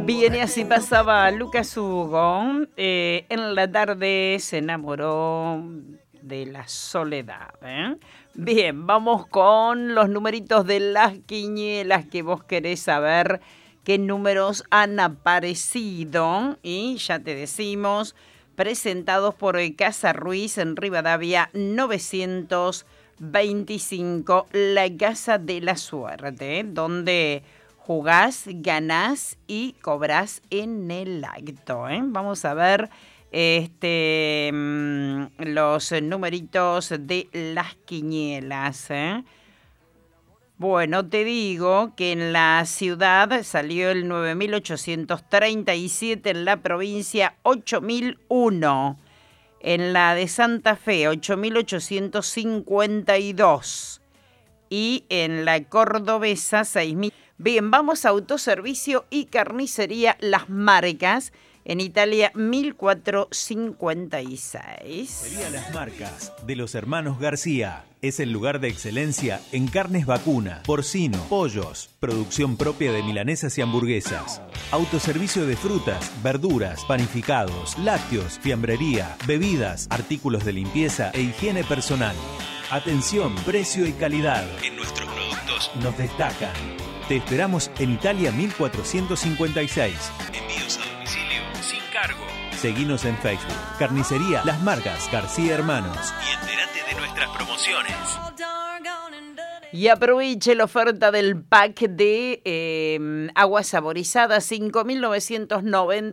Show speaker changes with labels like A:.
A: Bien, y así pasaba Lucas Hugo. En la tarde se enamoró de la soledad. Bien, vamos con los numeritos de las quinielas que vos querés saber qué números han aparecido. Y ya te decimos, presentados por Casa Ruiz en Rivadavia 925, la Casa de la Suerte, donde jugás, ganás y cobrás en el acto. Vamos a ver los numeritos de las quinielas. Bueno, te digo que en la ciudad salió el 9837, en la provincia 8001, en la de Santa Fe 8852 y en la cordobesa 6000. Bien, vamos a autoservicio y carnicería Las Marcas, en Italia 1456.
B: Sería Las Marcas de los hermanos García. Es el lugar de excelencia en carnes vacuna, porcino, pollos, producción propia de milanesas y hamburguesas. Autoservicio de frutas, verduras, panificados, lácteos, fiambrería, bebidas, artículos de limpieza e higiene personal. Atención, precio y calidad. En nuestros productos nos destacan. Te esperamos en Italia 1456. Envíos a domicilio sin cargo. Seguinos en Facebook. Carnicería Las Marcas García Hermanos. Y entérate de nuestras promociones.
A: Y aproveche la oferta del pack de agua saborizada, 5.990